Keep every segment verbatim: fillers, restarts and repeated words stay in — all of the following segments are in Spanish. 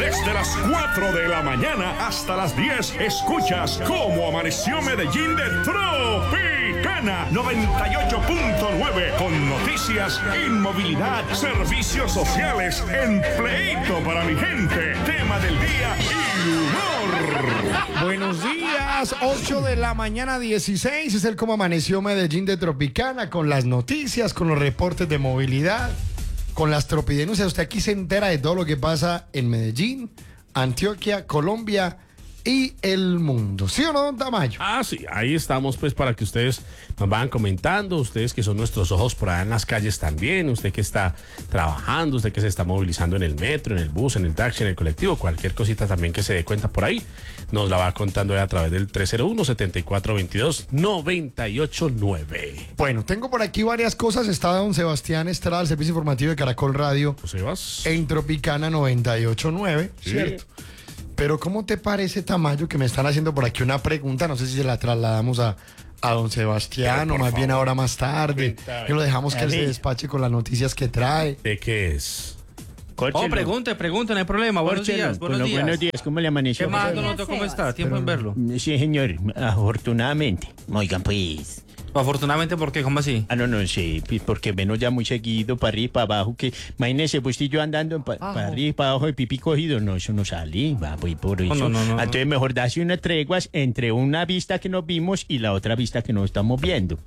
Desde las cuatro de la mañana hasta las diez, escuchas cómo amaneció Medellín de Tropicana noventa y ocho punto nueve, con noticias, inmovilidad, servicios sociales, empleito para mi gente, tema del día y humor. Buenos días, ocho de la mañana dieciséis, es el cómo amaneció Medellín de Tropicana, con las noticias, con los reportes de movilidad, con las tropidenuncias. Usted aquí se entera de todo lo que pasa en Medellín, Antioquia, Colombia y el mundo. ¿Sí o no, don Tamayo? Ah, sí, ahí estamos pues para que ustedes nos vayan comentando, ustedes que son nuestros ojos por allá en las calles también, usted que está trabajando, usted que se está movilizando en el metro, en el bus, en el taxi, en el colectivo, cualquier cosita también que se dé cuenta por ahí, nos la va contando a través del tres cero uno, siete cuatro dos dos, nueve ocho nueve. Bueno, tengo por aquí varias cosas. Está don Sebastián Estrada, el servicio informativo de Caracol Radio, Sebas, en Tropicana noventa y ocho punto nueve, sí. ¿Cierto? Pero ¿cómo te parece, Tamayo, que me están haciendo por aquí una pregunta? No sé si se la trasladamos a, a don Sebastián o más bien ahora más tarde. Y lo dejamos que él se despache con las noticias que trae. ¿de qué es? Oh, pregunte, pregunte, no hay problema. Buenos Córchelo. días, buenos Bueno, días. buenos días, ¿cómo le amaneció? ¿Qué más, José? don Otto? ¿Cómo está? Tiempo Pero- en verlo. Sí, señor, afortunadamente. Oigan, pues. Afortunadamente, ¿por qué? ¿Cómo así? Ah, no, no sé, pues, porque menos ya muy seguido, para arriba y para abajo, que imagínese, pues estoy yo andando pa- para arriba y para abajo de pipí cogido, no, eso no sale, va, pues por eso. no, no, no, Entonces mejor darse unas treguas entre una vista que nos vimos y la otra vista que nos estamos viendo.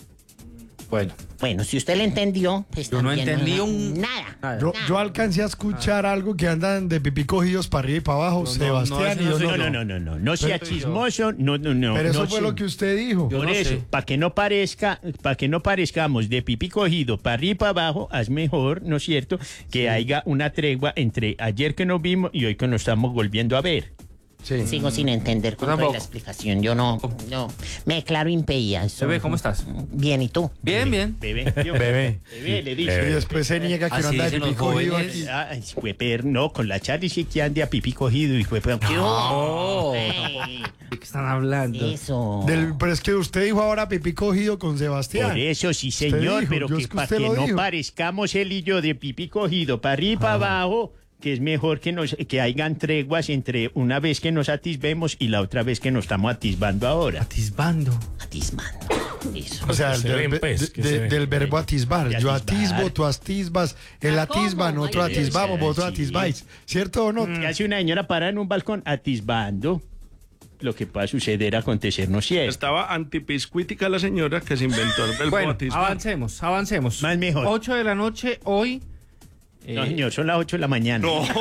Bueno. Bueno, si usted le entendió, pues Yo no también entendí hay- un- Nada. Nada. Yo, yo alcancé a escuchar algo que andan de pipí cogidos para arriba y para abajo, No, no, Sebastián. no, ese y no yo soy No, no, no, no, no, no, no sea Pero yo- chismoso, no, no, no. Pero eso no fue sé. lo que usted dijo. Yo Por no eso, sé. para que no parezca, para que no parezcamos de pipí cogido para arriba y para abajo, es mejor, ¿no es cierto?, que haya una tregua entre ayer que nos vimos y hoy que nos estamos volviendo a ver. Sí. Sigo sin entender con toda tampoco. la explicación. Yo no, no. Me declaro impedida. Eso- Bebé, ¿cómo estás? Bien, ¿y tú? Bien, bien. Bebé, Bebé. bebé, le Y dice. después se niega que no Así anda de dicen pipí los cogido jóvenes. aquí. Ay, fue per, no, con la Charlie sí que ande a pipí cogido y fue per. Oh, Ey, ¿de qué están hablando? eso. Del- pero es que usted dijo ahora pipí cogido con Sebastián. Por eso sí, señor, dijo, pero yo que es que para usted que lo no dijo. parezcamos él y yo de pipí cogido para arriba y para abajo, que es mejor que nos que hayan treguas entre una vez que nos atisbemos y la otra vez que nos estamos atisbando ahora. Atisbando. Atismando. Eso. O sea, Que se del, ven, pues, de- que de- se ven. del verbo atisbar. De Yo atisbar. atisbo, tú atisbas, él atisba, nosotros Ay, atisbamos, sí. vosotros atisbáis. ¿Cierto o no? Que hace una señora parada en un balcón atisbando. Lo que pueda suceder, acontecer, no es cierto. Estaba antipiscuítica la señora que se inventó el verbo Bueno, atisbar. avancemos, avancemos. Más mejor. ocho de la noche hoy. No, eh, señor, son las ocho de la mañana.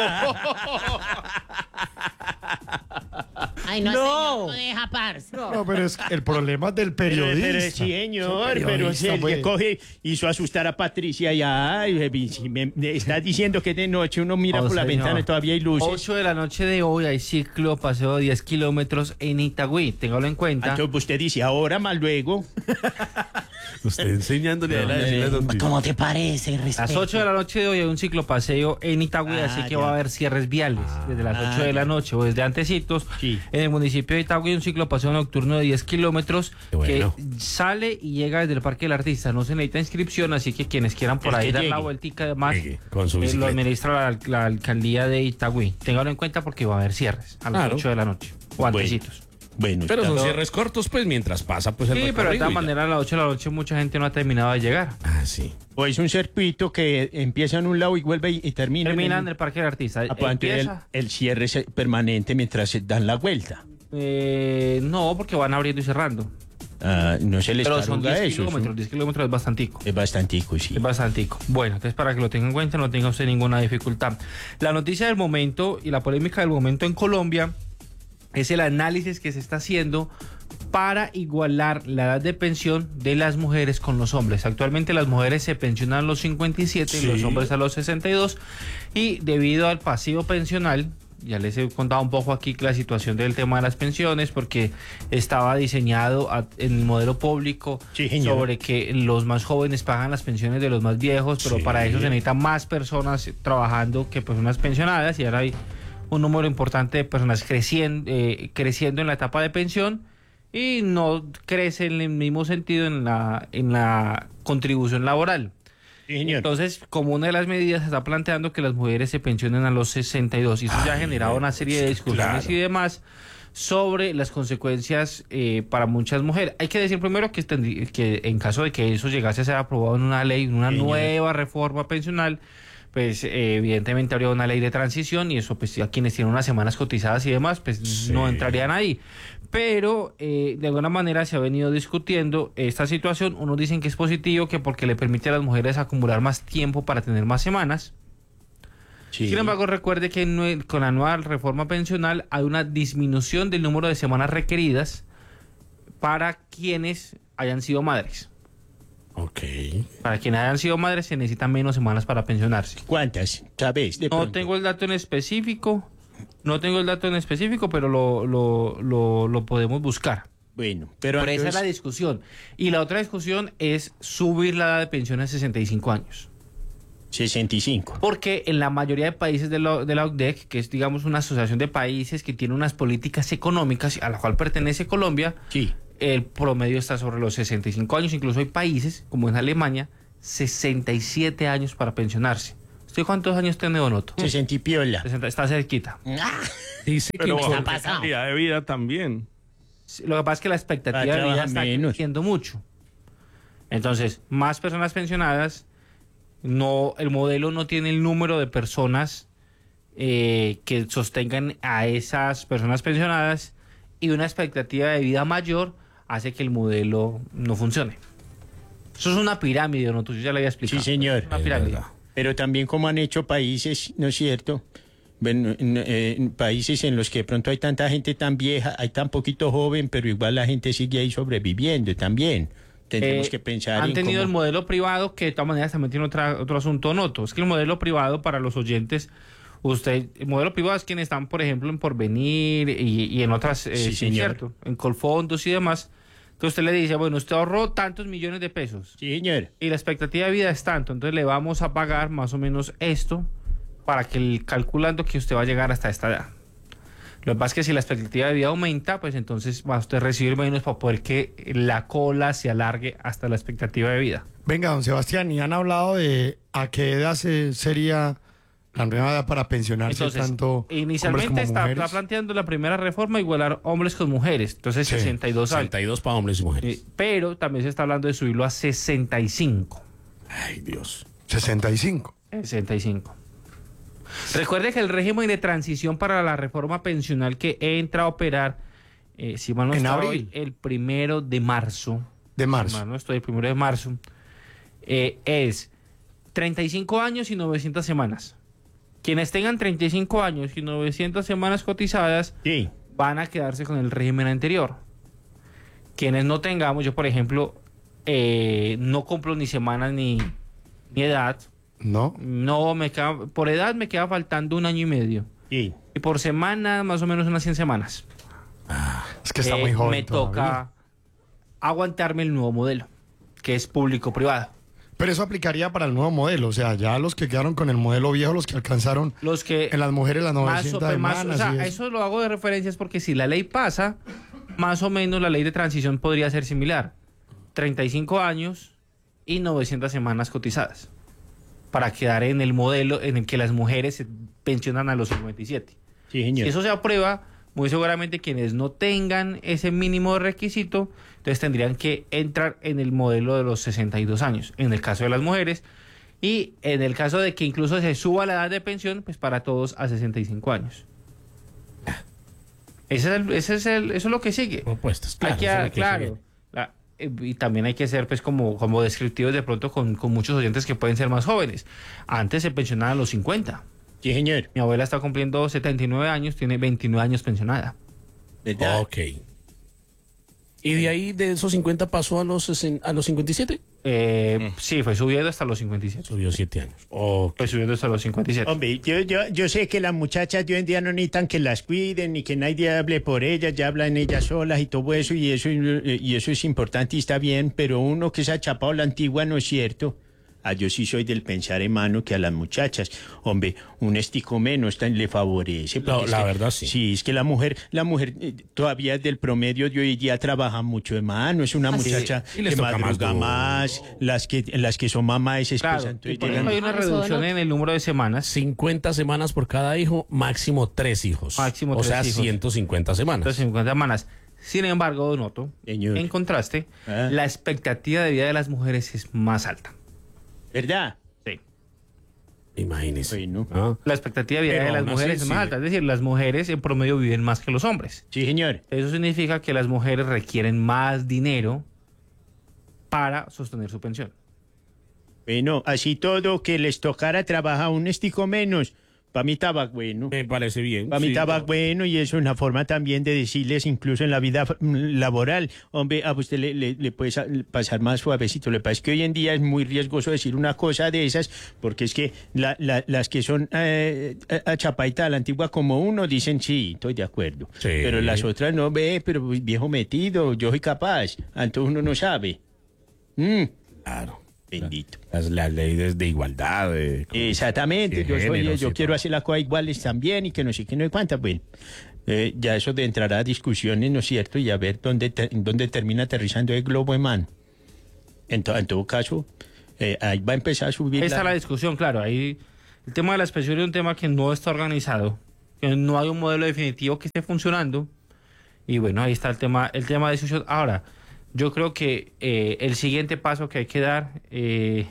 Ay, no, No. señor, no deja parce. No, pero es que el problema es del Pero, periodista. pero sí, señor, Sí, pero periodista, se pues. le coge, hizo asustar a Patricia ya. y, y, si me, me estás diciendo que de noche uno mira Oh, por la señor. ventana y todavía hay luces. ocho de la noche de hoy hay ciclo paseo de diez kilómetros en Itagüí. Téngalo en cuenta. Entonces usted dice, ahora más luego. Usted enseñándole a él a decirle dónde. ¿Cómo te parece? A las Respeto. ocho de la noche de hoy hay un ciclo paseo en Itagüí, Ah, así que ya. va a haber cierres viales desde las Ah, ocho de la ya. noche o desde antecitos. Sí. En el municipio de Itagüí hay un ciclo paseo nocturno de diez kilómetros Qué bueno. que sale y llega desde el Parque del Artista. No se necesita inscripción, así que quienes quieran por El ahí que dar la llegue. vueltica además Llegue con su eh, lo bicicleta. administra la, la alcaldía de Itagüí. Téngalo en cuenta porque va a haber cierres a las Claro. ocho de la noche o Bueno. antecitos. Bueno, Pero son está- cierres cortos, pues mientras pasa, pues el Sí, pero de recorrido todas y ya. maneras a las ocho de la noche mucha gente no ha terminado de llegar. Ah, sí. o es un circuito que empieza en un lado y vuelve y, y termina. Terminan en en el Parque del Artista. Ah, pues, entonces el, Empieza- el cierre es permanente mientras se dan la vuelta. Eh, no, porque van abriendo y cerrando. Ah, no se les Pero son taruga diez eso. es un- kilómetros, diez kilómetros es bastantico. Es bastantico, sí. Es bastantico. Bueno, entonces para que lo tengan en cuenta, no tenga usted ninguna dificultad. La noticia del momento y la polémica del momento en Colombia es el análisis que se está haciendo para igualar la edad de pensión de las mujeres con los hombres. Actualmente las mujeres se pensionan a los cincuenta y siete Sí. y los hombres a los sesenta y dos, y debido al pasivo pensional, ya les he contado un poco aquí la situación del tema de las pensiones, porque estaba diseñado a- en el modelo público Sí, señor. sobre que los más jóvenes pagan las pensiones de los más viejos, pero Sí. para eso se necesitan más personas trabajando que personas pensionadas, y ahora hay un número importante de personas creciendo, eh, creciendo en la etapa de pensión y no crece en el mismo sentido en la, en la contribución laboral. Sí, señor. Entonces, como una de las medidas se está planteando que las mujeres se pensionen a los sesenta y dos y eso ya ha generado una serie de discusiones claro. y demás sobre las consecuencias eh, para muchas mujeres. Hay que decir primero que, tendrí- que en caso de que eso llegase a ser aprobado en una ley, en una Señor. nueva reforma pensional, pues eh, evidentemente habría una ley de transición y eso pues a quienes tienen unas semanas cotizadas y demás pues Sí. no entrarían ahí. Pero eh, de alguna manera se ha venido discutiendo esta situación. Unos dicen que es positivo, que porque le permite a las mujeres acumular más tiempo para tener más semanas. Sí. Sin embargo, recuerde que nue- con la nueva reforma pensional hay una disminución del número de semanas requeridas para quienes hayan sido madres. Ok. Para quienes hayan sido madres se necesitan menos semanas para pensionarse. ¿Cuántas? ¿Sabes? De No pronto. tengo el dato en específico, no tengo el dato en específico, pero lo, lo, lo, lo podemos buscar. Bueno, pero Pero esa es la entonces- discusión. Y la otra discusión es subir la edad de pensión a sesenta y cinco años. sesenta y cinco. Porque en la mayoría de países de la, de la O C D E C, que es digamos una asociación de países que tiene unas políticas económicas a la cual pertenece Colombia, Sí. el promedio está sobre los sesenta y cinco años. Incluso hay países, como en Alemania, sesenta y siete años para pensionarse. ¿Usted cuántos años tiene, Donoto? sesenta y piola. sesenta, está cerquita. Dice que Pero ha qué pasado? calidad de vida también. Sí, lo que pasa es que la expectativa Ah, de vida trabaja está menos. creciendo mucho. Entonces, más personas pensionadas, no, el modelo no tiene el número de personas eh, que sostengan a esas personas pensionadas y una expectativa de vida mayor hace que el modelo no funcione. Eso es una pirámide, ¿no? Tú ya lo había explicado. Sí, señor. Una pirámide. verdad. Pero también como han hecho países, ¿no es cierto? Bueno, en, eh, en países en los que de pronto hay tanta gente tan vieja, hay tan poquito joven, pero igual la gente sigue ahí sobreviviendo también. Tendremos Eh, que pensar Han en tenido el cómo- modelo privado, que de todas maneras también tiene otra, otro asunto noto. Es que el modelo privado para los oyentes, usted, el modelo privado es quienes están, por ejemplo, en Porvenir y, y en otras, eh, Sí, sí, señor. cierto, en Colfondos y demás. Entonces usted le dice, bueno, usted ahorró tantos millones de pesos Sí, señor. y la expectativa de vida es tanto, entonces le vamos a pagar más o menos esto para que el, calculando que usted va a llegar hasta esta edad. Lo que pasa es que si la expectativa de vida aumenta, pues entonces va a usted recibir menos para poder que la cola se alargue hasta la expectativa de vida. Venga, don Sebastián, y han hablado de a qué edad se- sería la nueva edad para pensionarse Entonces, tanto hombres inicialmente como está, mujeres. está planteando la primera reforma igualar hombres con mujeres, entonces Sí. sesenta y dos años. sesenta y dos para hombres y mujeres. Eh, Pero también se está hablando de subirlo a sesenta y cinco. Ay, Dios. sesenta y cinco. sesenta y cinco. Recuerde que el régimen de transición para la reforma pensional que entra a operar, eh, si mal no En estoy, abril. el primero de marzo, De si marzo. mal no estoy, el primero de marzo, eh, es treinta y cinco años y novecientas semanas. Quienes tengan treinta y cinco años y novecientas semanas cotizadas Sí. van a quedarse con el régimen anterior. Quienes no tengamos, yo por ejemplo, eh, no cumplo ni semanas ni, ni edad. ¿No? No, me queda, por edad me queda faltando un año y medio. Sí. Y por semana, más o menos unas cien semanas. Es que está Eh, muy joven. Me todavía. toca aguantarme el nuevo modelo, que es público-privado. Pero eso aplicaría para el nuevo modelo. O sea, ya los que quedaron con el modelo viejo, los que alcanzaron Los que en las mujeres las más o, novecientas más- o semanas. sea, y eso. eso lo hago de referencias porque si la ley pasa, más o menos la ley de transición podría ser similar. treinta y cinco años y novecientas semanas cotizadas. Para quedar en el modelo en el que las mujeres se pensionan a los cincuenta y siete. Sí, señor. Si eso se aprueba, muy seguramente quienes no tengan ese mínimo de requisito, entonces tendrían que entrar en el modelo de los sesenta y dos años, en el caso de las mujeres. Y en el caso de que incluso se suba la edad de pensión, pues para todos a sesenta y cinco años. Ese es el- ese es el- eso es lo que sigue. Propuestas, Hay claro. que- eso es lo que claro. sigue. La- eh, y también hay que ser pues como, como descriptivos de pronto con, con muchos oyentes que pueden ser más jóvenes. Antes se pensionaban a los cincuenta. Sí, señor. Mi abuela está cumpliendo setenta y nueve años, tiene veintinueve años pensionada. ¿Verdad? Ok. ¿Y de ahí, de esos cincuenta, pasó a los, sesen- a los cincuenta y siete? Eh, Sí, fue subiendo hasta los cincuenta y siete. Subió siete años. Ok. Fue subiendo hasta los cincuenta y siete. Hombre, yo, yo, yo sé que las muchachas de hoy en día no necesitan que las cuiden ni que nadie hable por ellas, ya hablan ellas solas y todo eso, y eso, y eso es importante y está bien, pero uno que se ha chapado la antigua, ¿no es cierto? Ah, yo sí soy del pensar, hermano, que a las muchachas, hombre, un estico menos tan le favorece. No, porque es la que- verdad sí. Sí, es que la mujer, la mujer eh, todavía del promedio de hoy día trabaja mucho, hermano. Es una muchacha Y les que toca más madruga duro. más, las que, las que son mamás se Claro, expresan. y entonces por llegan- ejemplo hay una Ah, eso reducción no- en el número de semanas. cincuenta semanas por cada hijo, máximo tres hijos. Máximo o tres sea, hijos. ciento cincuenta semanas. ciento cincuenta semanas. Sin embargo, Donoto, Señor. en contraste, Ah. la expectativa de vida de las mujeres es más alta. ¿Verdad? Sí. Imagínese. Bueno. ¿Ah? La expectativa de vida Pero de las aún así, mujeres es más sí. alta. Es decir, las mujeres en promedio viven más que los hombres. Sí, señor. Eso significa que las mujeres requieren más dinero para sostener su pensión. Bueno, así todo, que les tocara trabajar un estico menos. Para mí estaba bueno. Me parece bien. Para mí sí. estaba bueno y es una forma también de decirles, incluso en la vida mm, laboral, hombre, a usted le, le, le puede sa- pasar más suavecito. Lo que pasa es que hoy en día es muy riesgoso decir una cosa de esas, porque es que la- la- las que son eh, a a chapaita a la antigua como uno dicen, sí, estoy de acuerdo. Sí. Pero las otras no, ve, pero viejo metido, yo soy capaz. Entonces uno no sabe. Mm, Claro. bendito. Las, las leyes de igualdad. de- Exactamente, de yo, soy, géneros yo y quiero todo. hacer las cosas iguales también y que no sé qué, no hay cuántas, bueno. Eh, ya eso de entrar a discusiones, ¿no es cierto? Y a ver dónde, te- dónde termina aterrizando el globo de man. En, to- en todo caso, eh, ahí va a empezar a subir Ahí está la- la discusión, claro. Ahí el tema de las pensiones es un tema que no está organizado, que no hay un modelo definitivo que esté funcionando. Y bueno, ahí está el tema, el tema de discusión. Ahora, yo creo que eh, el siguiente paso que hay que dar, eh,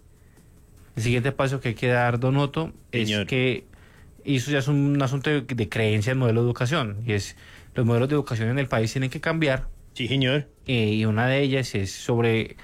el siguiente paso que hay que dar, Donoto, Señor. es que y eso ya es un asunto de, de creencia en el modelo de educación. Y es, los modelos de educación en el país tienen que cambiar. Sí, señor. Eh, y una de ellas es sobre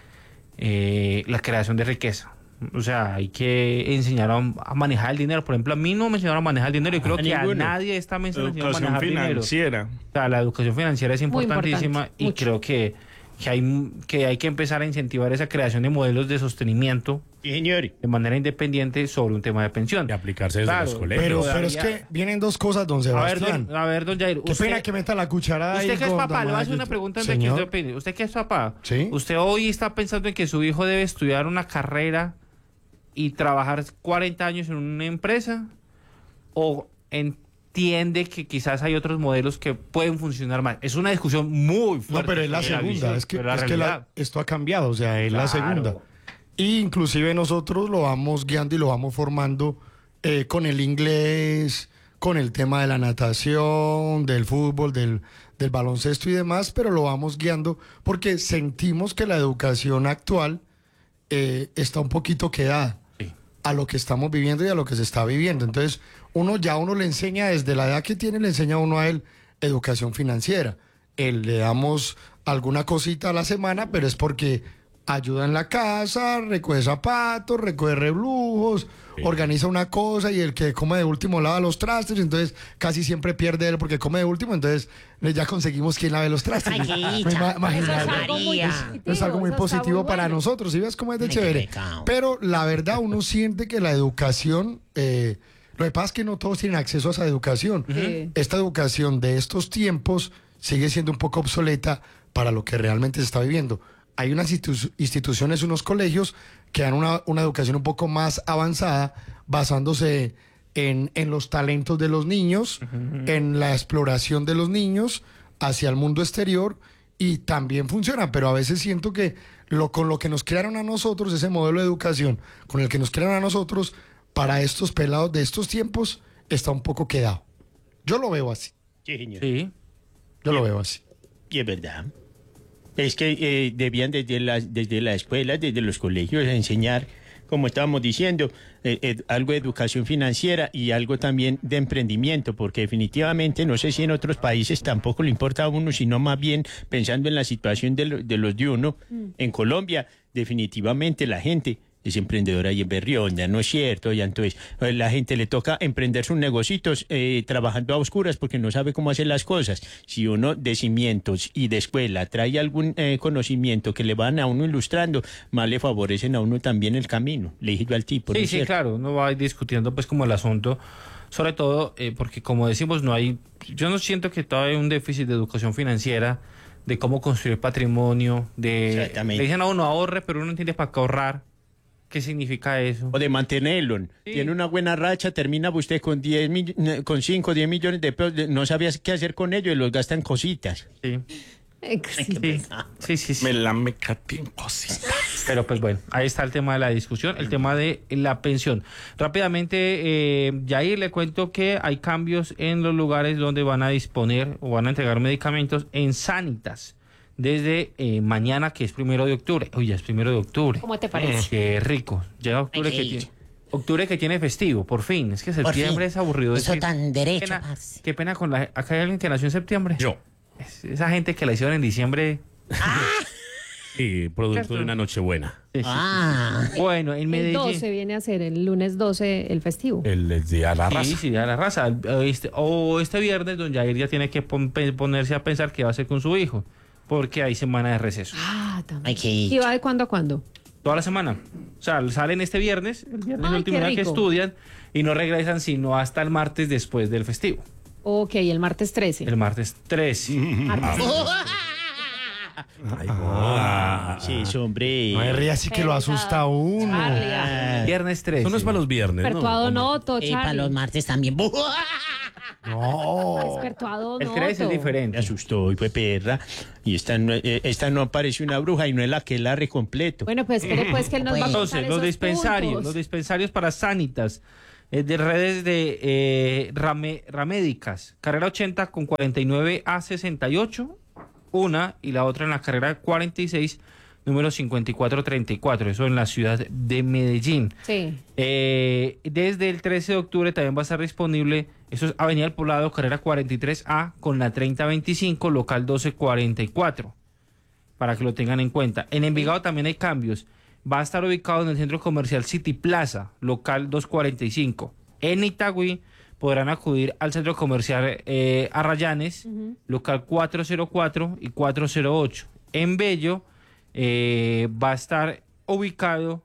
eh, la creación de riqueza. O sea, hay que enseñar a, a manejar el dinero. Por ejemplo, a mí no me enseñaron a manejar el dinero y creo A que a ninguno. nadie está me enseñando a Educación manejar dinero. financiera. O sea, la educación financiera es Muy importantísima importante, y mucho. creo que, que, hay, que hay que empezar a incentivar esa creación de modelos de sostenimiento Sí, señor. de manera independiente sobre un tema de pensión. Y aplicarse desde Claro, los colegios. Pero, Todavía- pero es que vienen dos cosas, don A ver, Sebastián. don, a ver, don Jair, Qué usted- pena que meta la cucharada Usted ahí que es con papá, le voy a hacer Damayo. una pregunta antes de que Señor. usted opine. Usted que es papá, Sí. ¿usted hoy está pensando en que su hijo debe estudiar una carrera y trabajar cuarenta años en una empresa? ¿O entiende que quizás hay otros modelos que pueden funcionar más? Es una discusión muy fuerte. No, pero es la sobre segunda. visión, Es que, pero la es que la- realidad. esto ha cambiado, o sea, es la Claro. segunda. Y inclusive nosotros lo vamos guiando y lo vamos formando eh, con el inglés, con el tema de la natación, del fútbol, del, del baloncesto y demás, pero lo vamos guiando porque sentimos que la educación actual eh, está un poquito quedada Sí. a lo que estamos viviendo y a lo que se está viviendo. Entonces, uno ya uno le enseña, desde la edad que tiene, le enseña a uno a él educación financiera. Él le damos alguna cosita a la semana, pero es porque ayuda en la casa, recoge zapatos, recoge reblujos, organiza una cosa y el que come de último lava los trastes, entonces casi siempre pierde él porque come de último, entonces eh, ya conseguimos quien lave los trastes. Ay, qué Pues, ma- imagínate. Eso es algo muy Es- positivo, es algo muy eso está positivo muy para bueno. nosotros, ¿sí ves cómo es de Ay, qué chévere? pecado. Pero la verdad uno siente que la educación, eh, lo que pasa es que no todos tienen acceso a esa educación. Sí. Esta educación de estos tiempos sigue siendo un poco obsoleta para lo que realmente se está viviendo. Hay unas institu- instituciones, unos colegios que dan una, una educación un poco más avanzada, basándose en, en los talentos de los niños, en la exploración de los niños hacia el mundo exterior, y también funciona, pero a veces siento que lo, con lo que nos crearon a nosotros, ese modelo de educación, con el que nos crearon a nosotros, para estos pelados de estos tiempos, está un poco quedado. Yo lo veo así, Sí, señor. Sí. yo lo veo así. Y es verdad. Es que eh, debían desde las desde la escuela, desde los colegios, enseñar, como estábamos diciendo, eh, eh, algo de educación financiera y algo también de emprendimiento, porque definitivamente, no sé si en otros países tampoco le importa a uno, sino más bien pensando en la situación de, lo- de los de uno. En Colombia, definitivamente la gente es emprendedora y es berrionda, ¿no es cierto? Y entonces eh, la gente le toca emprender sus negocios eh, trabajando a oscuras porque no sabe cómo hacer las cosas. Si uno de cimientos y de escuela trae algún eh, conocimiento que le van a uno ilustrando, más le favorecen a uno también el camino. Le dije yo al tipo, ¿no Sí, es sí, cierto? claro, uno va discutiendo pues como el asunto, sobre todo eh, porque como decimos, no hay, yo no siento que todavía hay un déficit de educación financiera, de cómo construir patrimonio, de, Exactamente. le dicen a uno ahorre, pero uno no entiende para qué ahorrar. ¿Qué significa eso? O de mantenerlo. Sí. Tiene una buena racha, termina usted con diez mill- con cinco, diez millones de pesos, no sabías qué hacer con ellos y los gasta en cositas. Sí, sí, sí, sí, sí. Me la me catí en cositas. Pero pues bueno, ahí está el tema de la discusión, el tema de la pensión. Rápidamente, eh, Yair, le cuento que hay cambios en los lugares donde van a disponer o van a entregar medicamentos en Sanitas. Desde eh, mañana, que es primero de octubre. Uy, ya es primero de octubre. ¿Cómo te parece? Qué rico. Llega octubre Hay que que ir. tiene. Octubre que tiene festivo, por fin. Es que Por septiembre fin. es aburrido. Eso decir. tan derecho, Qué pena, parce. qué pena con la. Acá hay alguien que nació en septiembre. Yo. Es- esa gente que la hicieron en diciembre. Y producto de una noche buena. Sí, sí. Ah, Bueno, en El Medellín. doce viene a ser el lunes doce el festivo. El, el día de la raza. Sí, sí, a la raza. Este, o este viernes, don Jair ya tiene que pon- pe- ponerse a pensar qué va a hacer con su hijo. Porque hay semana de receso. Ah, también. hay que ¿Y ir. va de cuándo a cuándo? Toda la semana. O sea, salen este viernes, el viernes Ay, el último qué día que rico. estudian, y no regresan sino hasta el martes después del festivo. Ok, el martes trece. El martes trece. Martes. Ay, boda. Sí, eso, hombre. No me ríe así que lo asusta a uno. Charlie, ah. Viernes trece. Eso no es para los viernes, ¿no? Pertuado Noto, Y para Charlie. los martes también. No. Pertuado El Noto. trece es Me diferente. asustó y fue perra. Y esta no, eh, esta no parece una bruja y no es la que la completo. Bueno, pues espere pues que él nos va a contar Entonces, los esos dispensarios, puntos. los dispensarios para Sanitas, eh, de redes de eh, Rame- Ramédicas, carrera ochenta con cuarenta y nueve a sesenta y ocho, una, y la otra en la carrera cuarenta y seis, número cincuenta y cuatro treinta y cuatro, eso en la ciudad de Medellín. Sí. Eh, desde el trece de octubre también va a estar disponible, eso es Avenida del Poblado, carrera cuarenta y tres A, con la treinta veinticinco, local doce cuarenta y cuatro, para que lo tengan en cuenta. En Envigado también hay cambios. Va a estar ubicado en el centro comercial City Plaza, local doscientos cuarenta y cinco. En Itagüí podrán acudir al centro comercial eh, Arrayanes, local cuatrocientos cuatro y cuatrocientos ocho. En Bello eh, va a estar ubicado,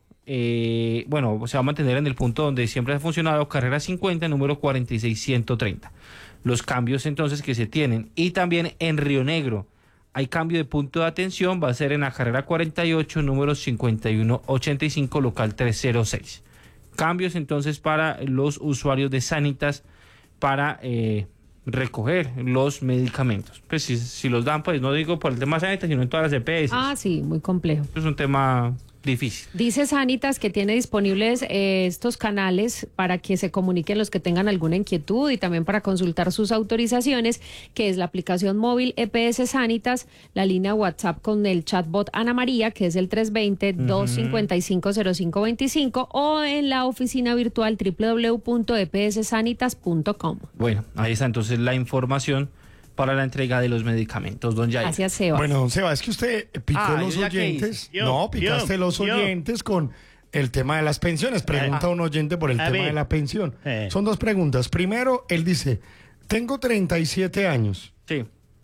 eh, bueno, se va a mantener en el punto donde siempre ha funcionado, carrera cincuenta, número cuarenta y seis ciento treinta. Los cambios entonces que se tienen. Y también en Río Negro hay cambio de punto de atención, va a ser en la carrera cuarenta y ocho, número cincuenta y uno ochenta y cinco, local trescientos seis. Cambios entonces para los usuarios de Sanitas para eh, recoger los medicamentos. Pues si, si los dan, pues no digo por el tema de Sanitas, sino en todas las E P S. Ah, sí, muy complejo. Es un tema difícil. Dice Sanitas que tiene disponibles eh, estos canales para que se comuniquen los que tengan alguna inquietud y también para consultar sus autorizaciones, que es la aplicación móvil E P S Sanitas, la línea WhatsApp con el chatbot Ana María, que es el tres dos cero, dos cinco cinco, cero cinco dos cinco, o en la oficina virtual w w w punto e p s sanitas punto com. Bueno, ahí está entonces la información para la entrega de los medicamentos, don Jair. Gracias, Seba. Bueno, Seba, es que usted picó Ah, los ¿yo ya qué oyentes. hice? Yo, No, picaste yo, los yo. oyentes con el tema de las pensiones. Pregunta Ah. un oyente por el A tema ver. de la pensión. Eh. Son dos preguntas. Primero, él dice, tengo treinta y siete años Sí.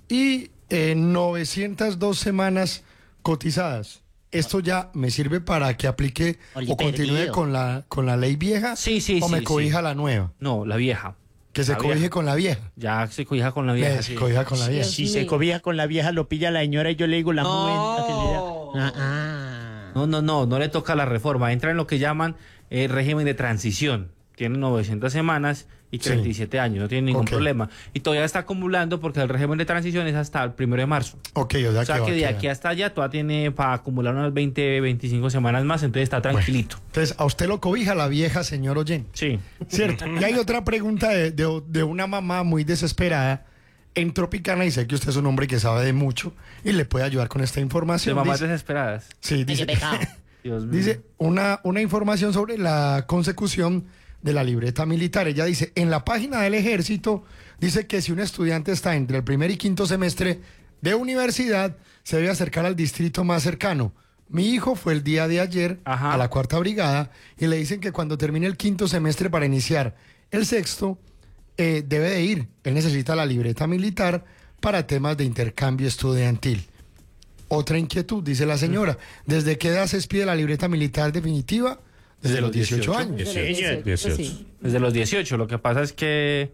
y eh, novecientas dos semanas cotizadas. ¿Esto ya me sirve para que aplique Oli, o continúe perdido. con la, con la ley vieja? Sí, sí, ¿O sí, me sí. cobija la nueva? No, la vieja. Que se La cobije vieja. con la vieja. Ya se cobija con la vieja. Eh, sí. Se cobija con la vieja. Dios Si se mío. cobija con la vieja, lo pilla la señora y yo le digo la No. mujer, que le da- Ah, ah. No, no, no, no le toca la reforma. Entra en lo que llaman eh, régimen de transición. Tiene novecientas semanas y Sí. treinta y siete años, no tiene ningún Ok. problema. Y todavía está acumulando porque el régimen de transición es hasta el primero de marzo. Ok, o sea, O sea va que a de quedar. aquí hasta allá todavía tiene para acumular unas veinte, veinticinco semanas más, entonces está tranquilito. Entonces, a usted lo cobija la vieja, señor oyente. Sí. Cierto. Y hay otra pregunta de, de- de una mamá muy desesperada en Tropicana, y sé que usted es un hombre que sabe de mucho y le puede ayudar con esta De información. mamás Dice- desesperadas. sí, Ay, qué dice, pecado. Dios mío. dice una, una información sobre la consecución de la libreta militar. Ella dice, en la página del ejército, dice que si un estudiante está entre el primer y quinto semestre de universidad, se debe acercar al distrito más cercano. Mi hijo fue el día de ayer Ajá. a la cuarta brigada y le dicen que cuando termine el quinto semestre para iniciar el sexto, eh, debe de ir. Él necesita la libreta militar para temas de intercambio estudiantil. Otra inquietud, dice la señora. ¿Desde qué edad se expide la libreta militar definitiva? Desde, los dieciocho, años. Desde los dieciocho, dieciocho, dieciocho. sí. Desde los dieciocho. Lo que pasa es que,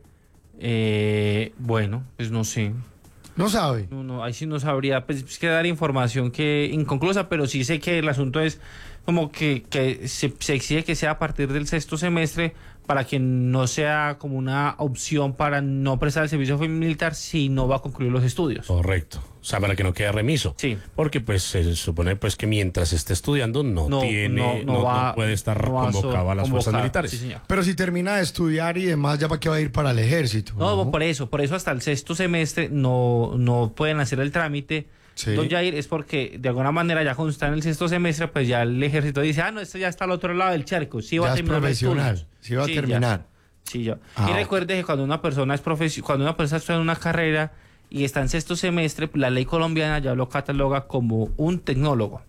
eh, bueno, pues no sé. No sabe. No, no, ahí sí no sabría, pues es que dar información que inconclusa, pero sí sé que el asunto es como que, que se, se exige que sea a partir del sexto semestre para que no sea como una opción para no prestar el servicio militar si no va a concluir los estudios. Correcto. O sea, para que no quede remiso. Sí. Porque pues se supone pues que mientras esté estudiando no, No, tiene, no, no, no va- no puede estar no va a convocado so- a las fuerzas convocado. militares. Sí, señor. Pero si termina de estudiar y demás, ya para qué va a ir para el ejército. No, por eso, por eso hasta el sexto semestre no, no pueden hacer el trámite. Sí. Don Jair, es porque de alguna manera ya cuando está en el sexto semestre, pues ya el ejército dice, ah, no, esto ya está al otro lado del charco, sí va Ya a es terminar los profesional, estudios. sí va a ya. terminar. Sí, ya. Ah, y ok. recuerde que cuando una persona es profesio- cuando una persona está en una carrera y está en sexto semestre, la ley colombiana ya lo cataloga como un tecnólogo.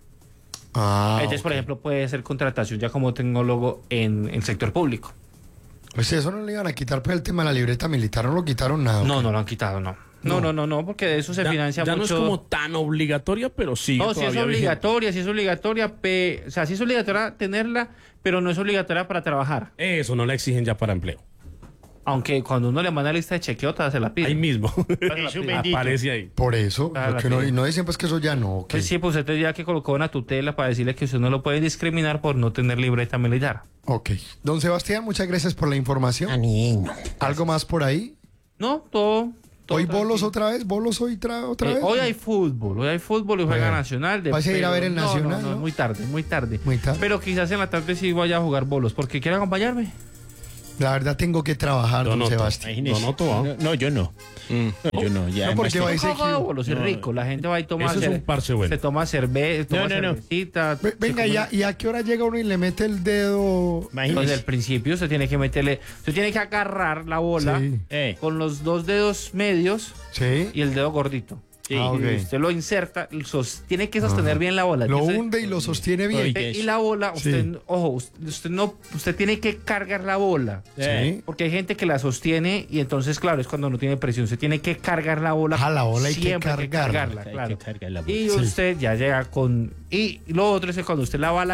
Ah, Entonces, por ok. ejemplo, puede ser contratación ya como tecnólogo en el sector público. Pues eso no le iban a quitar pues el tema de la libreta militar, no lo quitaron nada. No, ¿ok? no lo han quitado, no. No, no, no, no, porque de eso se Ya, financia ya no es mucho. como tan obligatoria, pero sí. No, sí es todavía vigente. obligatoria, sí es obligatoria, pe- o sea, sí es obligatoria tenerla, pero no es obligatoria para trabajar. Eso no la exigen ya para empleo. Aunque cuando uno le manda la lista de chequeo, te se la pide. Ahí mismo. Eso bendito. Aparece ahí. Por eso, Ah, lo la que no, pide. y no dicen pues que eso ya no. ok. Pues sí, pues usted tendría que colocar una tutela para decirle que usted no lo puede discriminar por no tener libreta militar. Ok. Don Sebastián, muchas gracias por la información. Aniño. ¿Algo más por ahí? No, todo. todo ¿Hoy bolos tranquilo. otra vez? ¿Bolos hoy tra- otra Eh, vez? hoy hay fútbol, hoy hay fútbol y juega Bueno. Nacional. De, ¿Vas a ir a pero- ver el no, Nacional, No, no, no? muy tarde, muy tarde. Muy tarde. Pero quizás en la tarde sí vaya a jugar bolos, porque quiere acompañarme. La verdad tengo que trabajar, don Donoto. Sebastián. Imagínese. No, no, todo, ¿ah? no, no, yo no. No, yo no. Ya No, porque además va a que- ser Un juego de que- bolos es No. rico, la gente va y toma Eso es un parche bueno. se toma cerveza, toma No, no, no. cervecita. Ve- se Venga, come- ya, ¿y a qué hora llega uno y le mete el dedo? Imagínese. Desde el principio usted tiene que meterle, usted tiene que agarrar la bola Sí. Eh, con los dos dedos medios Sí. y el dedo gordito. Sí. Ah, ok. Y usted lo inserta, sos- tiene que sostener bien la bola. Lo Entonces, hunde y lo sostiene bien. Oiga. usted- y la bola, usted, Sí. ojo, usted, usted no, usted tiene que cargar la bola. eh. Sí. Porque hay gente que la sostiene y entonces, claro, es cuando no tiene presión. Usted tiene que cargar la bola. Ah, la bola hay que siempre hay que cargarla. cargarla, Hay que claro. cargar la bola. Y Sí. usted ya llega con... Y lo otro es que cuando usted la va a la